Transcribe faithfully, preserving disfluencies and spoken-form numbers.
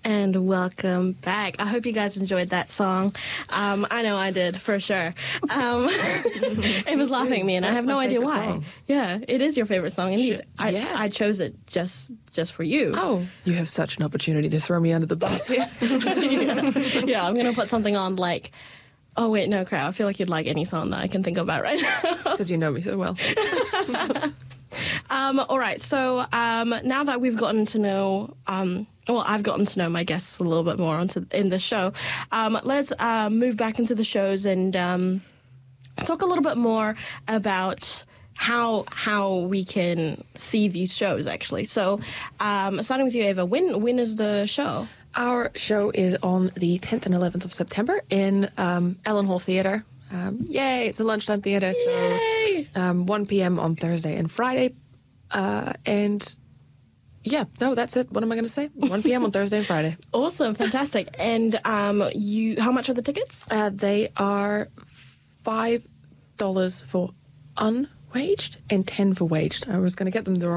And welcome back. I hope you guys enjoyed that song. Um, I know I did, for sure. Um, it was laughing at me, and That's I have no my idea favourite why. song. Yeah, it is your favorite song, indeed. I, yeah. I chose it just just for you. Oh, you have such an opportunity to throw me under the bus here. yeah. yeah, I'm going to put something on like... Oh, wait, no, crap. I feel like you'd like any song that I can think about right now. Because you know me so well. um, all right, so um, now that we've gotten to know... Um, well, I've gotten to know my guests a little bit more onto, in this show. Um, let's uh, move back into the shows and um, talk a little bit more about how how we can see these shows, actually. So, um, starting with you, Ava, when when is the show? Our show is on the tenth and eleventh of September in um, Ellen Hall Theatre. Um, yay, it's a lunchtime theatre, so um, one p.m. on Thursday and Friday. Uh, and... Yeah, no, that's it. What am I going to say? one p.m. on Thursday and Friday. Awesome, fantastic. And um, you, how much are the tickets? Uh, they are five dollars for unwaged and ten for waged. I was going to get them the wrong